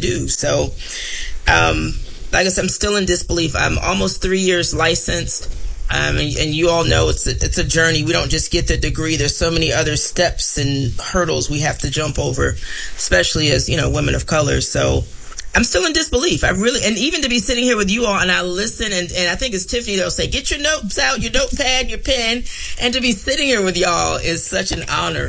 do. So, like I said, I'm still in disbelief. I'm almost 3 years licensed. And you all know it's a journey. We don't just get the degree. There's so many other steps and hurdles we have to jump over, especially as, women of color. So I'm still in disbelief. And even to be sitting here with you all and I listen and I think it's Tiffany that'll say, get your notes out, your notepad, your pen. And to be sitting here with y'all is such an honor.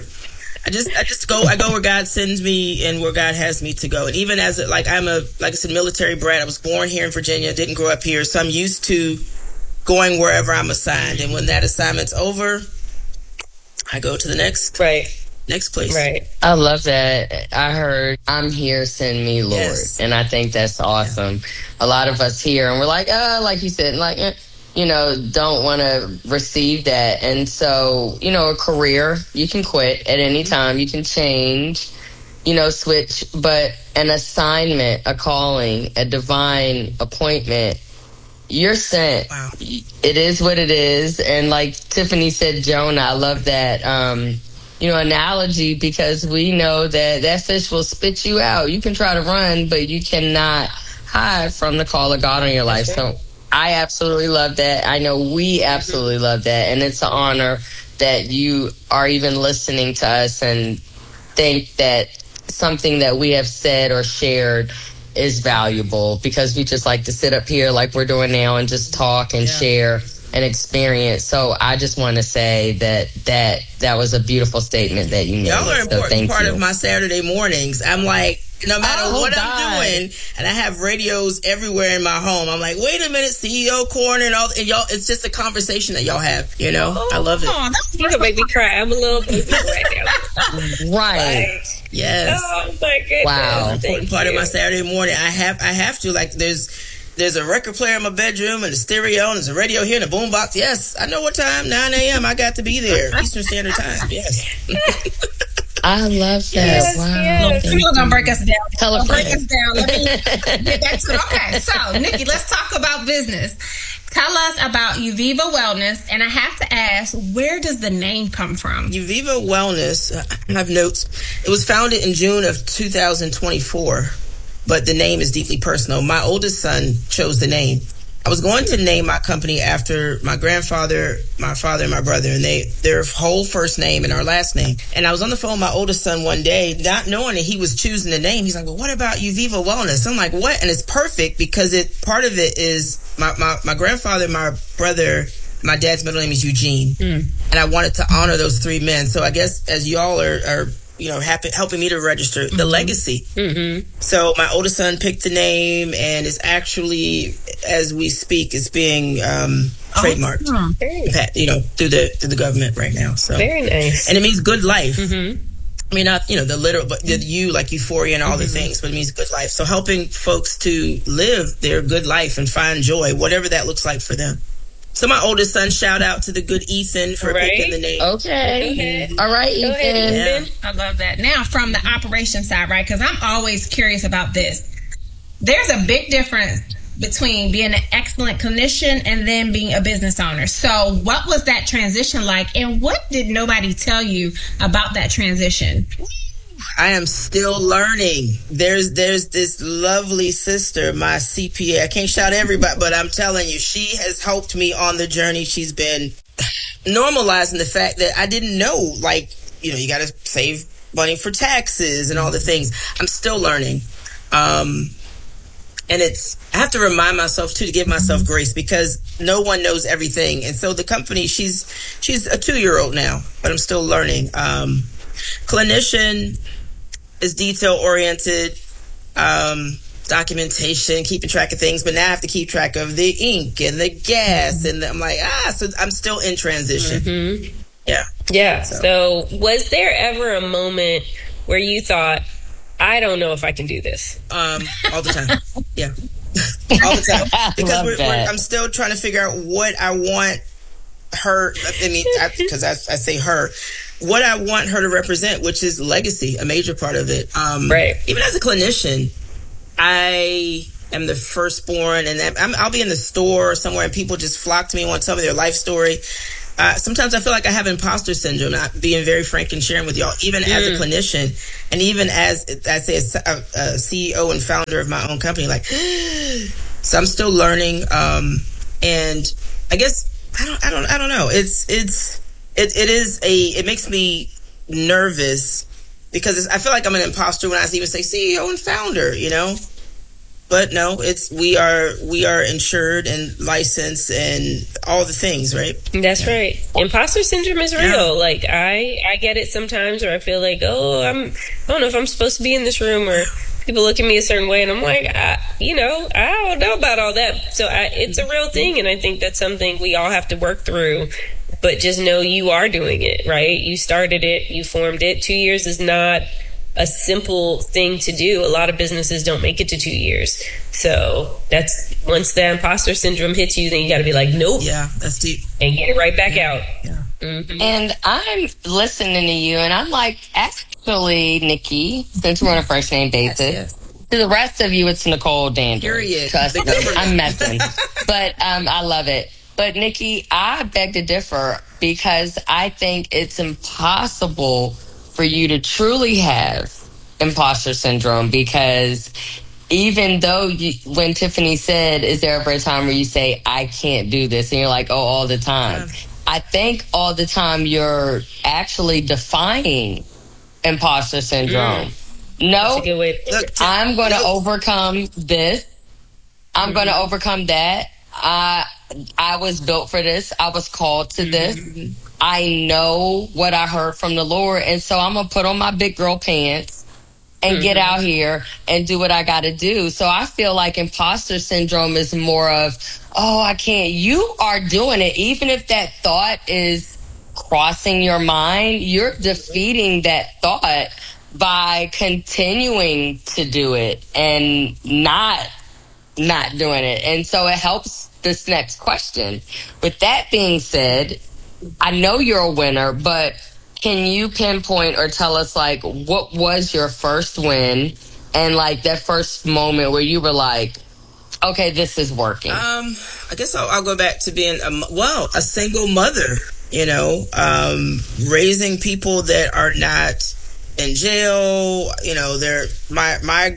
I go where God sends me and where God has me to go. And even as I'm like I said, military brat. I was born here in Virginia, didn't grow up here. So I'm used to going wherever I'm assigned. And when that assignment's over, I go to the next place. Right. I love that. I heard, I'm here, send me, Lord. Yes. And I think that's awesome. Yeah. A lot of us here, and we're like, like you said, don't want to receive that. And so, a career, you can quit at any time. You can change, switch. But an assignment, a calling, a divine appointment, you're sent. Wow. It is what it is. And like Tiffany said, Jonah, I love that, analogy, because we know that fish will spit you out. You can try to run, but you cannot hide from the call of God on your life. So I absolutely love that. I know we absolutely love that. And it's an honor that you are even listening to us and think that something that we have said or shared is valuable, because we just like to sit up here like we're doing now and just talk and share an experience. So I just want to say that was a beautiful statement that you made. Y'all are an important part of my Saturday mornings. I'm like, no matter what I'm doing, and I have radios everywhere in my home, I'm like, wait a minute, CEO Corner and all, and y'all, it's just a conversation that y'all have, I love it. Oh, that's gonna make me cry. I'm a little baby right now. Right. Yes. Oh my goodness. Wow. It's an important part of my Saturday morning. I have to, like, there's a record player in my bedroom and a stereo and there's a radio here and a boombox. Yes, I know what time, 9 a.m. I got to be there. Eastern Standard Time. Yes. I love that. Yes, wow. Yes. People don't break us down. Don't break us down. Let me get back to it. Okay, so Nikki, let's talk about business. Tell us about Uviva Wellness, and I have to ask, where does the name come from? Uviva Wellness, I have notes. It was founded in June of 2024, but the name is deeply personal. My oldest son chose the name. I was going to name my company after my grandfather, my father, and my brother, and their whole first name and our last name. And I was on the phone with my oldest son one day, not knowing that he was choosing the name. He's like, well, what about Uviva Wellness? I'm like, what? And it's perfect because part of it is my grandfather, my brother, my dad's middle name is Eugene. And I wanted to honor those three men. So I guess as y'all are helping me to register the legacy. So my oldest son picked the name, and it's actually, as we speak, it's being trademarked, through the government right now. So very nice, and it means good life. I mean, not the literal, but the you, like euphoria and all the things, but it means good life. So helping folks to live their good life and find joy, whatever that looks like for them. So my oldest son, shout out to the good Ethan for picking the name. Okay. All right, Ethan. Yeah. I love that. Now, from the operation side, right? Because I'm always curious about this. There's a big difference between being an excellent clinician and then being a business owner. So what was that transition like? And what did nobody tell you about that transition? I am still learning. There's this lovely sister, my CPA. I can't shout everybody, but I'm telling you, she has helped me on the journey. She's been normalizing the fact that I didn't know, you got to save money for taxes and all the things. I'm still learning. And I have to remind myself too, to give myself grace, because no one knows everything. And so the company, she's a 2-year-old now, but I'm still learning. Clinician is detail oriented, documentation, keeping track of things, but now I have to keep track of the ink and the gas, and I'm like, so I'm still in transition. Yeah. So was there ever a moment where you thought, I don't know if I can do this? All the time. Yeah. All the time. Because I'm still trying to figure out what I want her, because I say her, what I want her to represent, which is legacy, a major part of it. Right. Even as a clinician, I am the firstborn, and I'll be in the store somewhere and people just flock to me and want to tell me their life story. sometimes I feel like I have imposter syndrome, not being very frank and sharing with y'all, even as a clinician and even as, I say, a CEO and founder of my own company. Like, so I'm still learning. And I guess, I don't know. It makes me nervous because I feel like I'm an imposter when I even say CEO and founder, you know? But no, we are insured and licensed and all the things, right? That's right. Imposter syndrome is real. Yeah. Like I get it sometimes where I feel like, I don't know if I'm supposed to be in this room, or people look at me a certain way and I'm like, I don't know about all that. So it's a real thing. And I think that's something we all have to work through, but just know you are doing it, right? You started it, you formed it. 2 years is not a simple thing to do. A lot of businesses don't make it to 2 years. So that's, once the imposter syndrome hits you, then you got to be like, nope. Yeah, that's deep. And get it right back out. Yeah. Mm-hmm. And I'm listening to you and I'm like, actually, Nikki, since we're on a first name basis, yes. To the rest of you, it's Nicole Dander. Period. I'm messing. But I love it. But Nikki, I beg to differ because I think it's impossible for you to truly have imposter syndrome, because even though when Tiffany said, is there ever a time where you say, I can't do this? And you're like, oh, all the time. Yeah. I think all the time you're actually defying imposter syndrome. No, I'm going to overcome this. I'm going to overcome that. I was built for this. I was called to this. I know what I heard from the Lord. And so I'm going to put on my big girl pants and get out here and do what I got to do. So I feel like imposter syndrome is more of, oh, I can't. You are doing it. Even if that thought is crossing your mind, you're defeating that thought by continuing to do it and not doing it. And so it helps this next question. With that being said, I know you're a winner, but can you pinpoint or tell us, like, what was your first win and, like, that first moment where you were like, okay, this is working? I guess I'll go back to being a single mother, raising people that are not in jail. My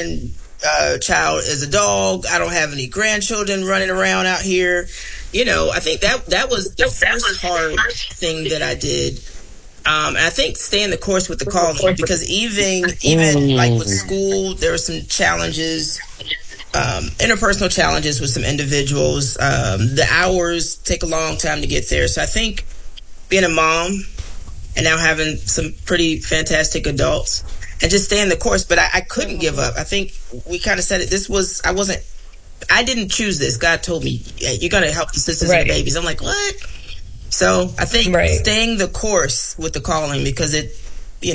grandchild is a dog. I don't have any grandchildren running around out here. I think that was the first hard thing that I did. And I think staying the course with the calling, because even like with school, there were some challenges, interpersonal challenges with some individuals. The hours take a long time to get there. So I think being a mom and now having some pretty fantastic adults and just staying the course, but I couldn't give up. I think we kind of said it. I didn't choose this. God told me, you're going to help the sisters and the babies. I'm like, what? So I think staying the course with the calling, because it's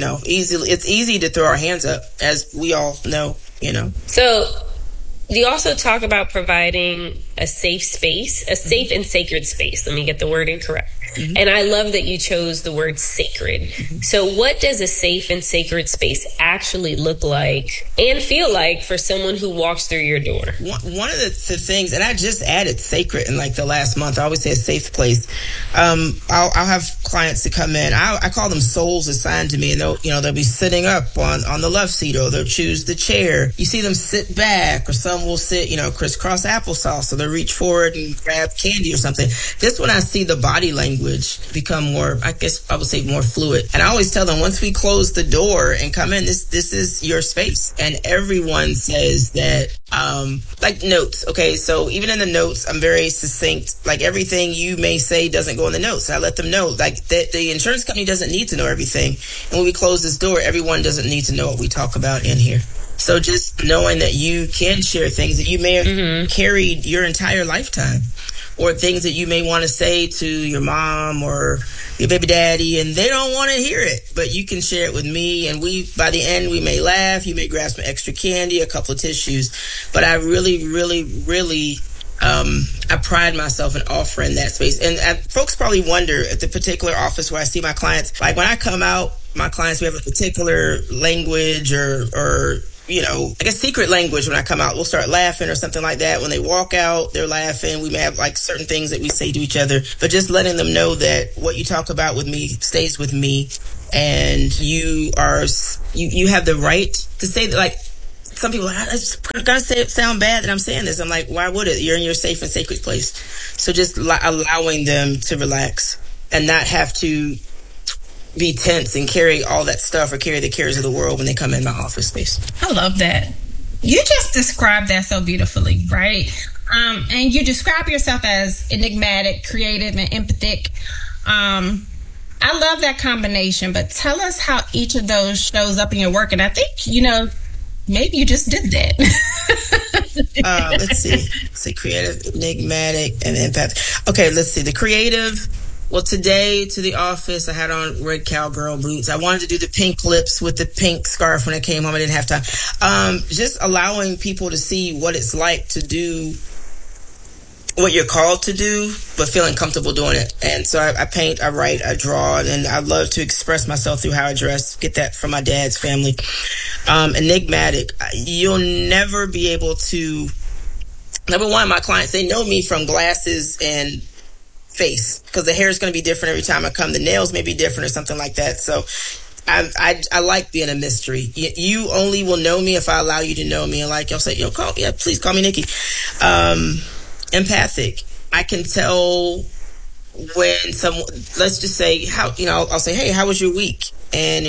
easy to throw our hands up, as we all know, So you also talk about providing a safe space, a safe and sacred space. Let me get the wording correct. Mm-hmm. And I love that you chose the word sacred. Mm-hmm. So what does a safe and sacred space actually look like and feel like for someone who walks through your door? One of the things, and I just added sacred in like the last month. I always say a safe place. I'll have clients that come in. I call them souls assigned to me, and they'll be sitting up on the love seat, or they'll choose the chair. You see them sit back, or some will sit, crisscross applesauce, so they'll reach forward and grab candy or something. This one, I see the body language become more, I guess I would say, more fluid. And I always tell them, once we close the door and come in, this is your space. And everyone says that, like notes. Okay, so even in the notes, I'm very succinct. Like, everything you may say doesn't go in the notes. I let them know, like, the insurance company doesn't need to know everything. And when we close this door, everyone doesn't need to know what we talk about in here. So just knowing that you can share things that you may have carried your entire lifetime, or things that you may want to say to your mom or your baby daddy, and they don't want to hear it, but you can share it with me, and by the end, we may laugh. You may grab some extra candy, a couple of tissues, but I really, really, really, I pride myself in offering that space. And folks probably wonder at the particular office where I see my clients, like when I come out, my clients, we have a particular language or like a secret language when I come out. We'll start laughing or something like that. When they walk out, they're laughing. We may have like certain things that we say to each other, but just letting them know that what you talk about with me stays with me, and you have the right to say that. Like, some people are like, it's gonna sound bad that I'm saying this. I'm like, why would it? You're in your safe and sacred place. So just allowing them to relax and not have to be tense and carry all that stuff or carry the cares of the world when they come in my office space. I love that. You just described that so beautifully, right? And you describe yourself as enigmatic, creative, and empathic. I love that combination, but tell us how each of those shows up in your work. And I think, maybe you just did that. Let's see. Creative, enigmatic, and empathic. Okay, let's see. The creative. Well, today to the office, I had on red cowgirl boots. I wanted to do the pink lips with the pink scarf when I came home. I didn't have time. Just allowing people to see what it's like to do what you're called to do, but feeling comfortable doing it. And so I paint, I write, I draw, and I love to express myself through how I dress. Get that from my dad's family. Enigmatic. You'll never be able to... Number one, my clients, they know me from glasses and face, because the hair is going to be different every time I come. The nails may be different or something like that. So I like being a mystery. You only will know me if I allow you to know me. And like you'll say, please call me Nikki. Empathic. I can tell when someone, let's just say, I'll say, hey, how was your week? And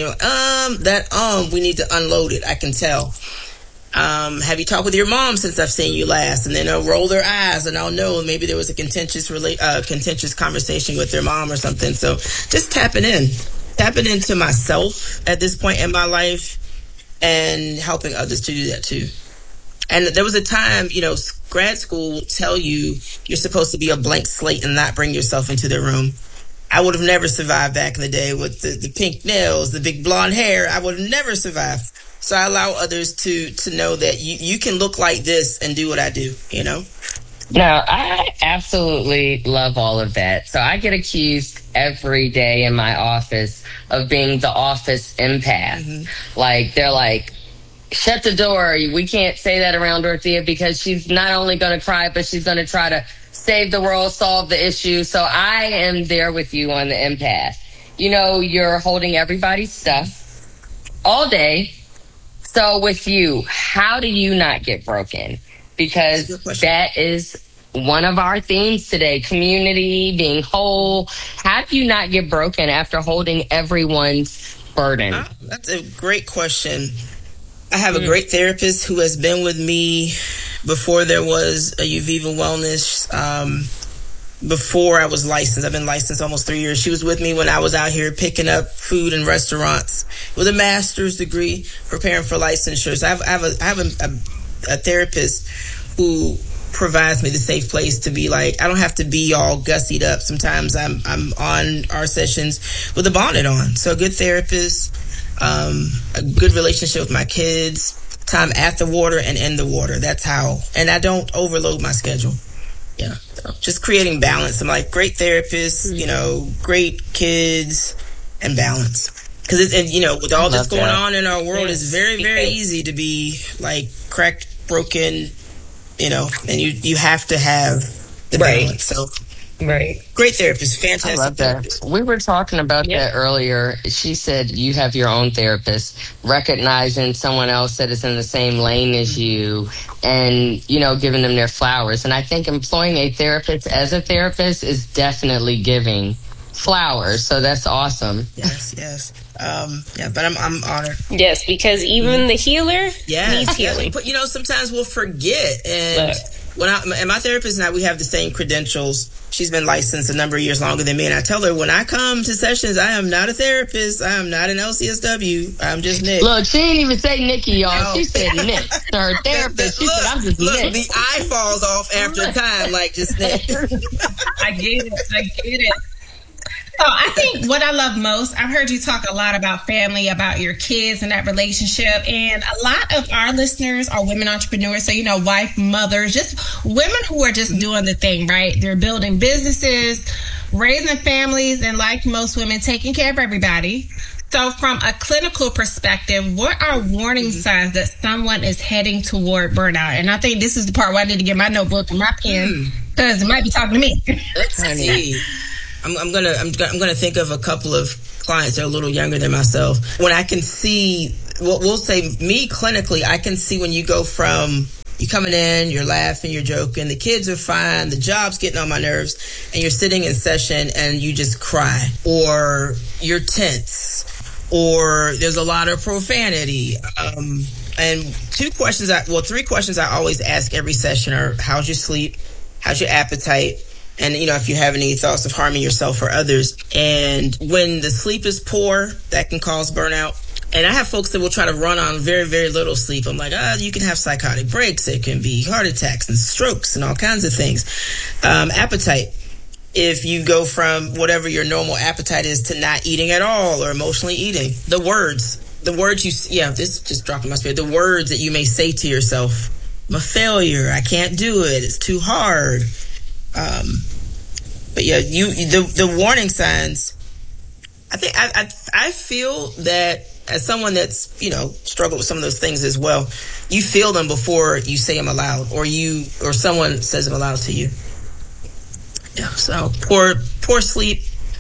we need to unload it. I can tell. Have you talked with your mom since I've seen you last? And then they'll roll their eyes, and I'll know maybe there was a contentious conversation with their mom or something. So just tapping into myself at this point in my life, and helping others to do that too. And there was a time, grad school will tell you you're supposed to be a blank slate and not bring yourself into the room. I would have never survived back in the day with the pink nails, the big blonde hair. I would have never survived. So I allow others to know that you can look like this and do what I do, No, I absolutely love all of that. So I get accused every day in my office of being the office empath. Mm-hmm. Like, they're like, shut the door. We can't say that around Dorothea because she's not only going to cry, but she's going to try to save the world, solve the issue. So I am there with you on the empath. You're holding everybody's stuff all day. So with you, how do you not get broken? Because that is one of our themes today, community, being whole. How do you not get broken after holding everyone's burden? That's a great question. I have a great therapist who has been with me before there was a Uviva Wellness. Before I was licensed, I've been licensed almost 3 years. She was with me when I was out here picking up food in restaurants with a master's degree, preparing for licensure. So I have a therapist who provides me the safe place to be like, I don't have to be all gussied up. Sometimes I'm on our sessions with a bonnet on. So a good therapist, a good relationship with my kids, time at the water and in the water. That's how, and I don't overload my schedule. Yeah, just creating balance. I'm like, great therapist, great kids, and balance. Because with all this going on in our world, it's very, very easy to be like cracked, broken, and you have to have the balance. So, great therapist, fantastic. I love that. Therapist. We were talking about that earlier. She said you have your own therapist, recognizing someone else that is in the same lane as you, and giving them their flowers. And I think employing a therapist as a therapist is definitely giving flowers. So that's awesome. Yes. But I'm honored. Yes, because even the healer needs healing. But sometimes we'll forget. And and my therapist and I, we have the same credentials. She's been licensed a number of years longer than me, and I tell her when I come to sessions, I am not a therapist. I am not an LCSW. I'm just Nick. Look, she didn't even say Nikki, y'all. No. She said Nick. Her therapist. She said I'm just Nick. The eye falls off after a time, like just Nick. I get it. So I think what I love most, I've heard you talk a lot about family, about your kids and that relationship. And a lot of our listeners are women entrepreneurs. So, wife, mothers, just women who are just doing the thing, right? They're building businesses, raising families, and like most women, taking care of everybody. So from a clinical perspective, what are warning signs that someone is heading toward burnout? And I think this is the part where I need to get my notebook and my pen because it might be talking to me. Honey, I'm gonna think of a couple of clients that are a little younger than myself. When I can see, we'll say me clinically, I can see when you go from you coming in, you're laughing, you're joking, the kids are fine, the job's getting on my nerves, and you're sitting in session and you just cry, or you're tense, or there's a lot of profanity. And three questions I always ask every session are, how's your sleep? How's your appetite? And, if you have any thoughts of harming yourself or others. And when the sleep is poor, that can cause burnout. And I have folks that will try to run on very, very little sleep. I'm like, you can have psychotic breaks. It can be heart attacks and strokes and all kinds of things. Appetite. If you go from whatever your normal appetite is to not eating at all or emotionally eating. The words this just dropped in my spirit. The words that you may say to yourself. I'm a failure. I can't do it. It's too hard. But yeah, the warning signs. I think I feel that as someone that's struggled with some of those things as well, you feel them before you say them aloud, or someone says them aloud to you. Yeah. So poor sleep,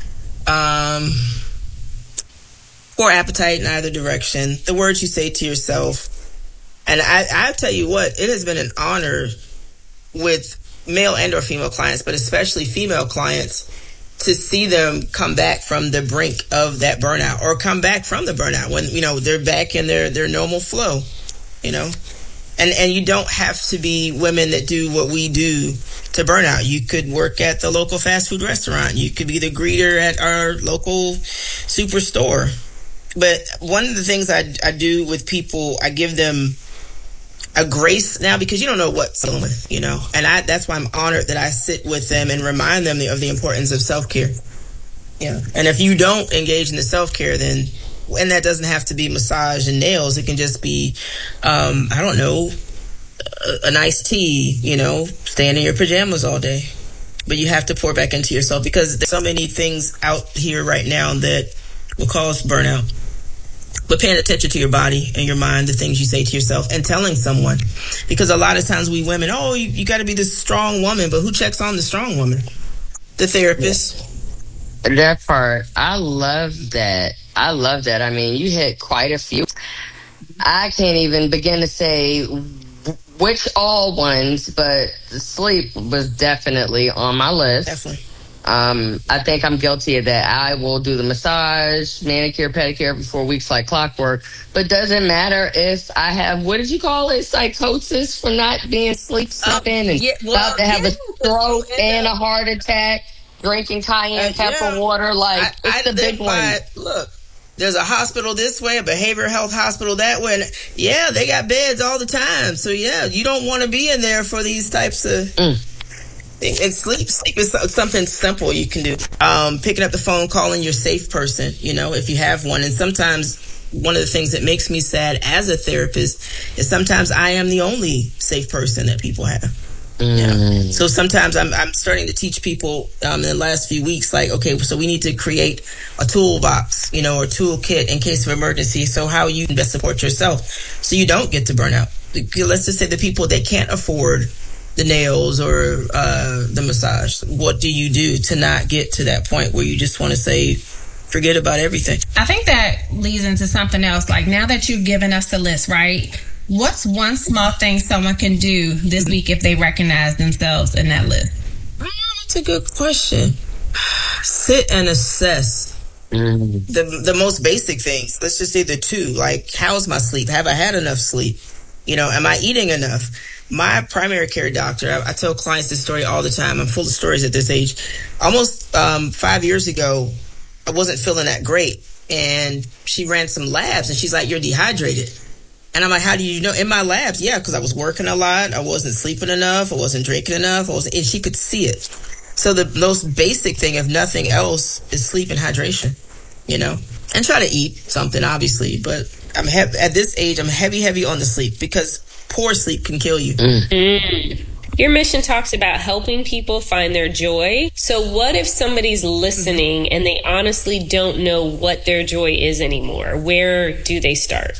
poor appetite in either direction. The words you say to yourself, and I tell you what, it has been an honor with male and or female clients, but especially female clients, to see them come back from the brink of that burnout, or come back from the burnout when, they're back in their normal flow, and you don't have to be women that do what we do to burn out. You could work at the local fast food restaurant. You could be the greeter at our local superstore. But one of the things I do with people, I give them a grace now, because you don't know what's dealing with, and that's why I'm honored that I sit with them and remind them of the importance of self-care. Yeah. And if you don't engage in the self-care, then, and that doesn't have to be massage and nails, it can just be, I don't know, a nice tea, staying in your pajamas all day. But you have to pour back into yourself, because there's so many things out here right now that will cause burnout. But paying attention to your body and your mind, the things you say to yourself, and telling someone. Because a lot of times we women, you got to be this strong woman, but who checks on the strong woman? The therapist. That part, I love that. I mean, you hit quite a few. I can't even begin to say which all ones, but sleep was definitely on my list. Definitely. I think I'm guilty of that. I will do the massage, manicure, pedicure every 4 weeks like clockwork. But doesn't matter if I have, what did you call it, psychosis for not being sleeping and about to have a stroke and a heart attack, drinking cayenne pepper water. Like, it's the big one. Look, there's a hospital this way, a behavioral health hospital that way. And they got beds all the time. So, you don't want to be in there for these types of... And sleep is something simple you can do. Picking up the phone, calling your safe person, if you have one. And sometimes one of the things that makes me sad as a therapist is sometimes I am the only safe person that people have. So sometimes I'm starting to teach people in the last few weeks, like, okay, so we need to create a toolbox, or toolkit in case of emergency. So how you can best support yourself so you don't get to burnout. Let's just say the people that can't afford the nails or the massage, what do you do to not get to that point where you just want to say, forget about everything? I think that leads into something else. Like, now that you've given us the list, right? What's one small thing someone can do this week if they recognize themselves in that list? That's a good question. Sit and assess the most basic things. Let's just say the two. Like, how's my sleep? Have I had enough sleep? Am I eating enough? My primary care doctor, I tell clients this story all the time. I'm full of stories at this age. Almost 5 years ago, I wasn't feeling that great. And she ran some labs and she's like, you're dehydrated. And I'm like, how do you know? In my labs, because I was working a lot. I wasn't sleeping enough. I wasn't drinking enough. And she could see it. So the most basic thing, if nothing else, is sleep and hydration, and try to eat something, obviously. But at this age, I'm heavy on the sleep, because poor sleep can kill you. Your mission talks about helping people find their joy. So what if somebody's listening and they honestly don't know what their joy is anymore? Where do they start?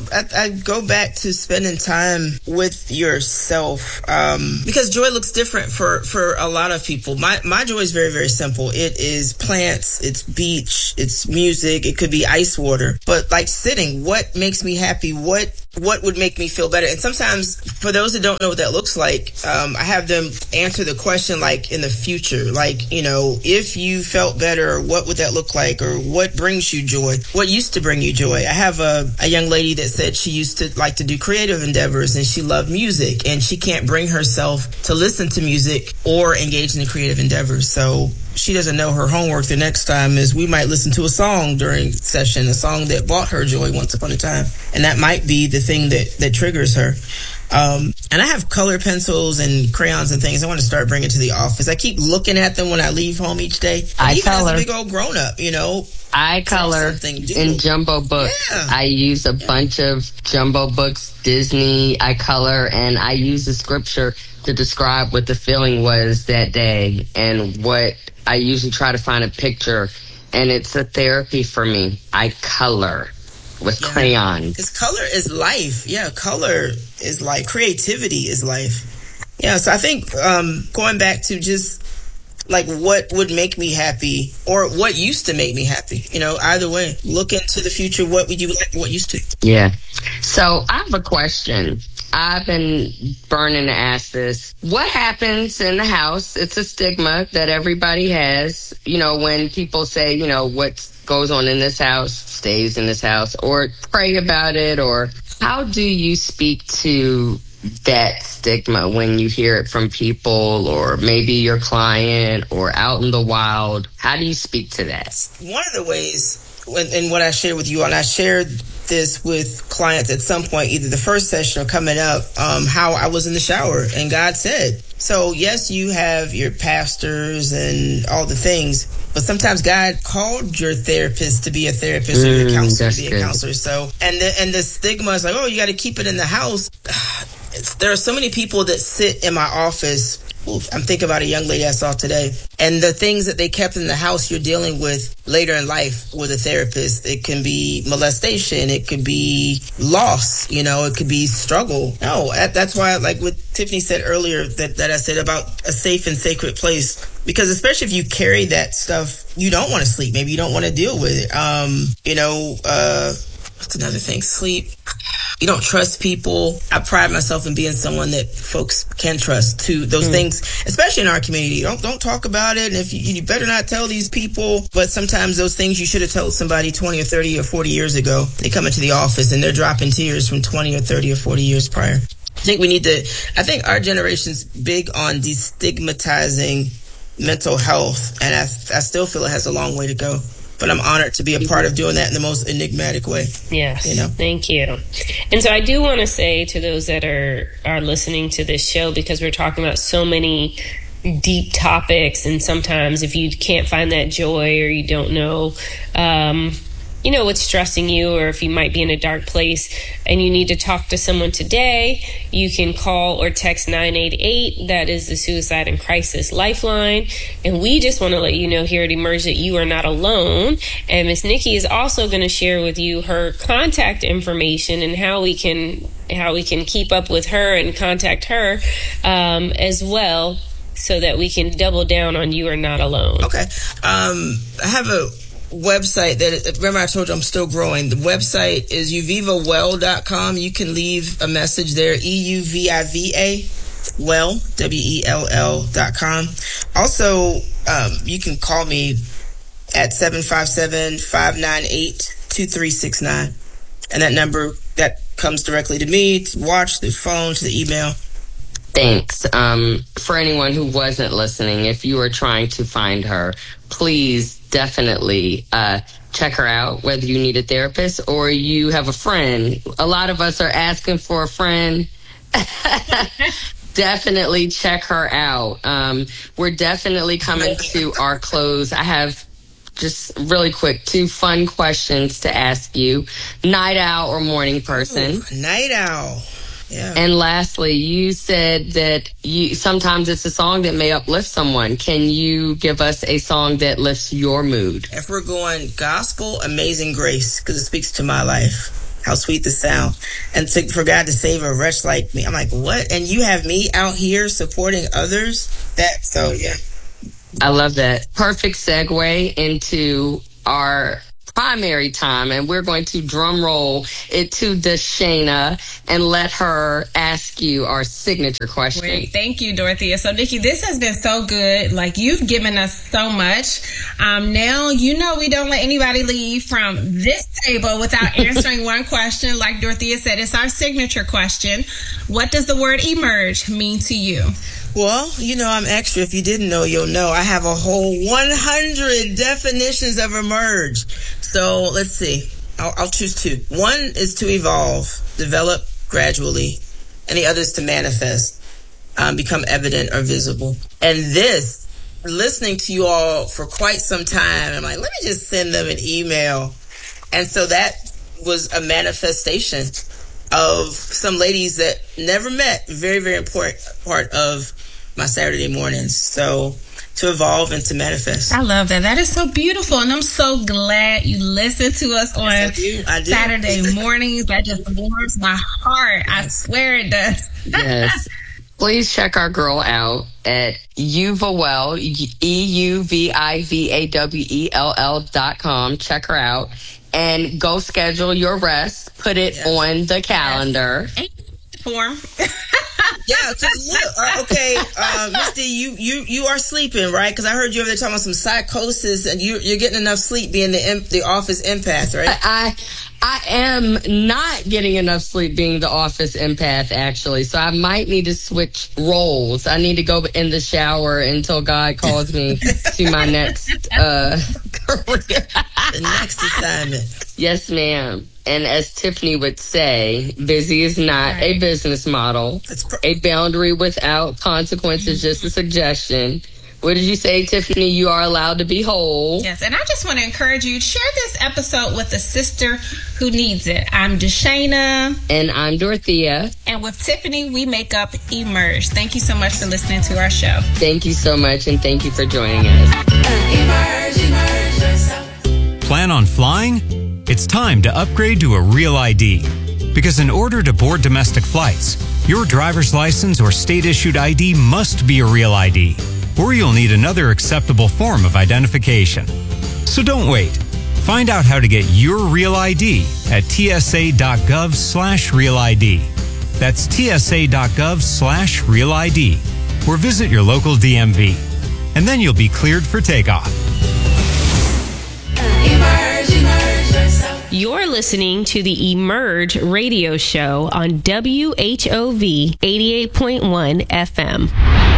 I go back to spending time with yourself, because joy looks different for a lot of people. My joy is very, very simple. It is plants, it's beach, it's music, it could be ice water. But like sitting, what makes me happy? What would make me feel better? And sometimes, for those that don't know what that looks like, I have them answer the question like in the future, like, you know, if you felt better, what would that look like? Or what brings you joy? What used to bring you joy? I have a young lady that said she used to like to do creative endeavors and she loved music, and she can't bring herself to listen to music or engage in the creative endeavors. So she doesn't know her homework the next time is we might listen to a song during session, a song that brought her joy once upon a time. And that might be the thing that triggers her. And I have color pencils and crayons and things I want to start bringing to the office. I keep looking at them when I leave home each day. I color. As a big old grown up, you know. I color in jumbo books. Yeah. I use a bunch of jumbo books, Disney. I color, and I use the scripture to describe what the feeling was that day, and what I usually try to find a picture, and it's a therapy for me. I color with crayon. Because color is life. Yeah, color is life. Creativity is life. Yeah, so I think going back to just like what would make me happy or what used to make me happy, you know, either way, look into the future. What would you like? What used to? Yeah. So I have a question. I've been burning to ask this. What happens in the house? It's a stigma that everybody has, you know, when people say, you know, what goes on in this house stays in this house, or pray about it, or how do you speak to that stigma when you hear it from people, or maybe your client, or out in the wild? How do you speak to that? One of the ways, and what I shared with you, and I shared this with clients at some point, either the first session or coming up, how I was in the shower and God said. So yes, you have your pastors and all the things, but sometimes God called your therapist to be a therapist, or your counselor to be a counselor. So, and the stigma is like, oh, you got to keep it in the house. There are so many people that sit in my office. I'm thinking about a young lady I saw today, and the things that they kept in the house you're dealing with later in life with a therapist. It can be molestation, it could be loss, you know, it could be struggle. No, that's why, like what Tiffany said earlier, that I said about a safe and sacred place, because especially if you carry that stuff, you don't want to sleep. Maybe you don't want to deal with it. What's another thing? Sleep. You don't trust people. I pride myself in being someone that folks can trust to those things, especially in our community. Don't talk about it. And if you better not tell these people, but sometimes those things you should have told somebody 20 or 30 or 40 years ago, they come into the office and they're dropping tears from 20 or 30 or 40 years prior. I think our generation's big on destigmatizing mental health, and I still feel it has a long way to go. But I'm honored to be a part of doing that in the most enigmatic way. Yes, you know? Thank you. And so I do want to say to those that are listening to this show, because we're talking about so many deep topics, and sometimes if you can't find that joy, or you don't know, you know, what's stressing you, or if you might be in a dark place and you need to talk to someone today, you can call or text 988. That is the Suicide and Crisis Lifeline. And we just want to let you know here at Emerge that you are not alone. And Miss Nikki is also going to share with you her contact information and how we can keep up with her and contact her as well, so that we can double down on you are not alone. Okay. I have a website that, remember I told you I'm still growing. The website is uvivawell.com. You can leave a message there, EUVIVA well, WELL.com. Also, you can call me at 757-598-2369. And that number, that comes directly to me, to watch, the phone, to the email. Thanks. For anyone who wasn't listening, if you are trying to find her, please definitely check her out, whether you need a therapist or you have a friend. A lot of us are asking for a friend. Definitely check her out. We're definitely coming to our close. I have just really quick 2 fun questions to ask you. Night owl or morning person? Ooh, night owl. Yeah. And lastly, you said that sometimes it's a song that may uplift someone. Can you give us a song that lifts your mood? If we're going gospel, Amazing Grace, because it speaks to my life. How sweet the sound. And for God to save a wretch like me. I'm like, what? And you have me out here supporting others? Yeah. I love that. Perfect segue into our primary time, and we're going to drum roll it to Deshana and let her ask you our signature question. Great. Thank you, Dorothea. So, Nikki, this has been so good. Like, you've given us so much. Now, we don't let anybody leave from this table without answering one question. Like Dorothea said, it's our signature question. What does the word emerge mean to you? Well, I'm extra. If you didn't know, you'll know. I have a whole 100 definitions of emerge. So let's see. I'll choose two. One is to evolve, develop gradually, and the other is to manifest, become evident or visible. And this, listening to you all for quite some time, I'm like, let me just send them an email. And so that was a manifestation of some ladies that never met. Very, very important part of my Saturday mornings. So to evolve and to manifest. I love that. That is so beautiful. And I'm so glad you listen to us on I do. Saturday mornings. That just warms my heart. I swear it does. Yes. Please check our girl out at Euvawell, EUVIVAWELL.com. Check her out and go schedule your rest. Put it on the calendar. Form. Yeah, because look, Miss D, you are sleeping, right? Because I heard you over there talking about some psychosis, and you're getting enough sleep being the office empath, right? I am not getting enough sleep being the office empath, actually. So I might need to switch roles. I need to go in the shower until God calls me to my next career. The next assignment. Yes, ma'am. And as Tiffany would say, busy is not a business model. A boundary without consequences, just a suggestion. What did you say, Tiffany? You are allowed to be whole. Yes, and I just want to encourage you, share this episode with a sister who needs it. I'm Deshana. And I'm Dorothea. And with Tiffany, we make up Emerge. Thank you so much for listening to our show. Thank you so much, and thank you for joining us. Emerge yourself. Plan on flying? It's time to upgrade to a Real ID. Because in order to board domestic flights, your driver's license or state-issued ID must be a Real ID. Or you'll need another acceptable form of identification. So don't wait. Find out how to get your Real ID at tsa.gov/Real ID. That's tsa.gov/Real ID. Or visit your local DMV. And then you'll be cleared for takeoff. Emerge yourself. You're listening to the Emerge radio show on WHOV 88.1 FM.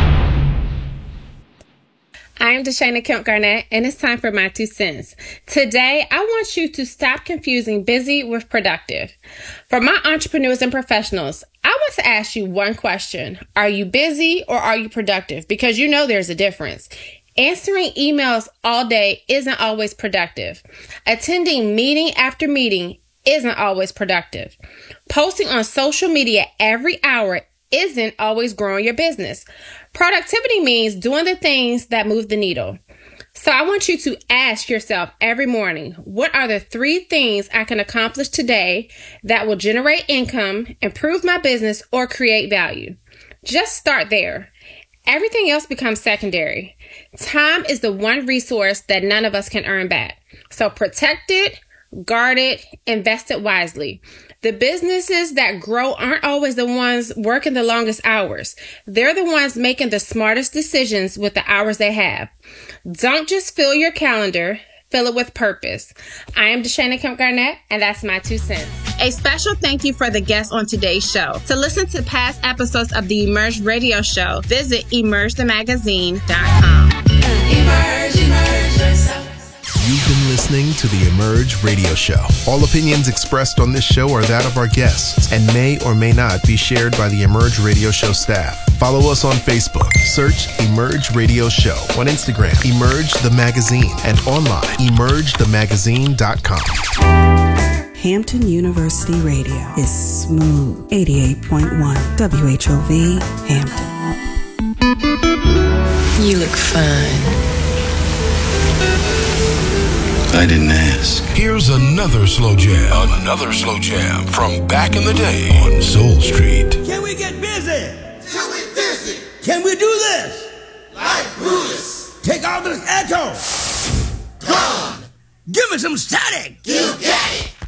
I am Deshana Kemp Garnett, and it's time for my 2 cents. Today, I want you to stop confusing busy with productive. For my entrepreneurs and professionals, I want to ask you one question. Are you busy or are you productive? Because you know there's a difference. Answering emails all day isn't always productive. Attending meeting after meeting isn't always productive. Posting on social media every hour isn't always growing your business. Productivity means doing the things that move the needle. So I want you to ask yourself every morning, what are the 3 things I can accomplish today that will generate income, improve my business, or create value? Just start there. Everything else becomes secondary. Time is the one resource that none of us can earn back. So protect it, guard it, invest it wisely. The businesses that grow aren't always the ones working the longest hours. They're the ones making the smartest decisions with the hours they have. Don't just fill your calendar, fill it with purpose. I am Deshana Kemp Garnett, and that's my 2 cents. A special thank you for the guests on today's show. To listen to past episodes of the Emerge radio show, visit emergethemagazine.com. Emerge yourself. You've been listening to the Emerge radio show. All opinions expressed on this show are that of our guests and may or may not be shared by the Emerge radio show staff. Follow us on Facebook. Search Emerge Radio Show. On Instagram, Emerge the Magazine. And online, emergethemagazine.com. Hampton University Radio is smooth. 88.1 WHOV Hampton. You look fine. I didn't ask. Here's another slow jam. Another slow jam from back in the day on Soul Street. Can we get busy? Till we dizzy. Can we do this? Like Brutus. Take all this echo. Gone. Give me some static. You got it.